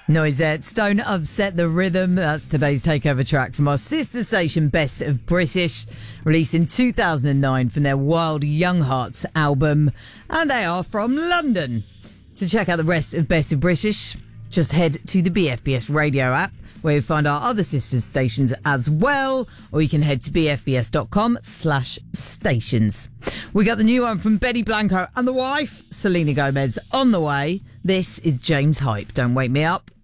Noisettes, Don't Upset the Rhythm. That's today's takeover track from our sister station Best of British, released in 2009 from their Wild Young Hearts album. And they are from London. To check out the rest of Best of British, just head to the BFBS radio app, where you'll find our other sister stations as well, or you can head to bfbs.com/stations. We got the new one from Benny Blanco and the wife, Selena Gomez, on the way. This is James Hype. Don't Wake Me Up.